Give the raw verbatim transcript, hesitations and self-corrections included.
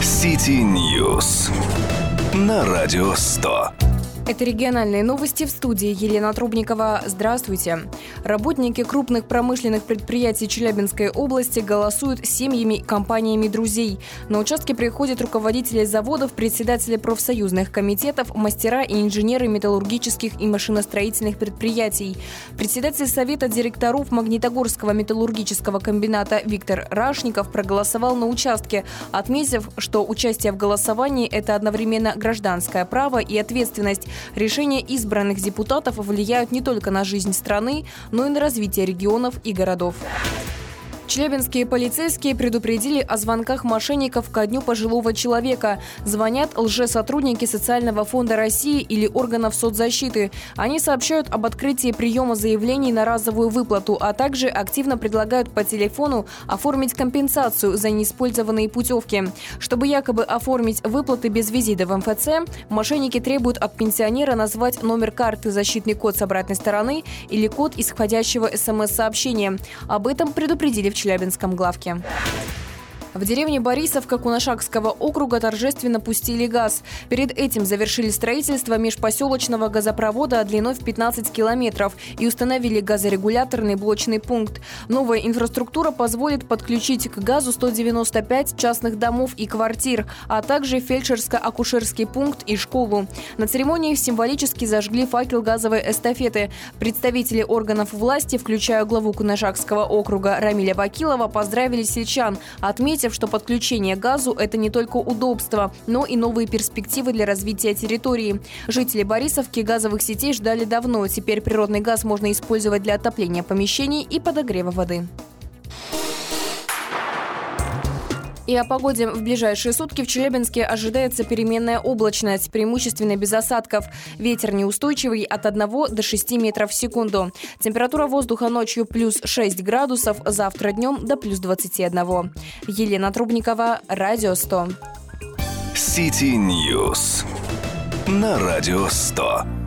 City News на Радио сто. Это региональные новости, в студии Елена Трубникова. Здравствуйте. Работники крупных промышленных предприятий Челябинской области голосуют семьями и компаниями друзей. На участки приходят руководители заводов, председатели профсоюзных комитетов, мастера и инженеры металлургических и машиностроительных предприятий. Председатель Совета директоров Магнитогорского металлургического комбината Виктор Рашников проголосовал на участке, отметив, что участие в голосовании – это одновременно гражданское право и ответственность. Решения избранных депутатов влияют не только на жизнь страны, но и на развитие регионов и городов. Челябинские полицейские предупредили о звонках мошенников ко дню пожилого человека. Звонят лжесотрудники Социального фонда России или органов соцзащиты. Они сообщают об открытии приема заявлений на разовую выплату, а также активно предлагают по телефону оформить компенсацию за неиспользованные путевки. Чтобы якобы оформить выплаты без визита в эм эф цэ, мошенники требуют от пенсионера назвать номер карты, защитный код с обратной стороны или код исходящего эс эм эс-сообщения. Об этом предупредили в Челябинском главке. В деревне Борисовка Кунашакского округа торжественно пустили газ. Перед этим завершили строительство межпоселочного газопровода длиной в пятнадцать километров и установили газорегуляторный блочный пункт. Новая инфраструктура позволит подключить к газу сто девяносто пять частных домов и квартир, а также фельдшерско-акушерский пункт и школу. На церемонии символически зажгли факел газовой эстафеты. Представители органов власти, включая главу Кунашакского округа Рамиля Бакилова, поздравили сельчан, отметив, что подключение к газу – это не только удобство, но и новые перспективы для развития территории. Жители Борисовки газовых сетей ждали давно. Теперь природный газ можно использовать для отопления помещений и подогрева воды. И о погоде. В ближайшие сутки в Челябинске ожидается переменная облачность, преимущественно без осадков. Ветер неустойчивый от одного до шести метров в секунду. Температура воздуха ночью плюс шесть градусов, завтра днем до плюс двадцати одного. Елена Трубникова, Радио сто. City News на Радио сто.